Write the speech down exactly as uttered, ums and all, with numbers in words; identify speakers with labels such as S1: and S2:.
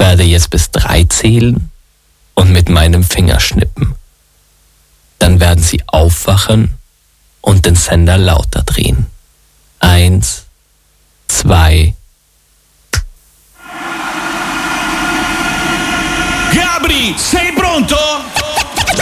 S1: werde jetzt bis drei zählen und mit meinem Finger schnippen. Dann werden Sie aufwachen und den Sender lauter drehen. Eins, zwei.
S2: Gabri,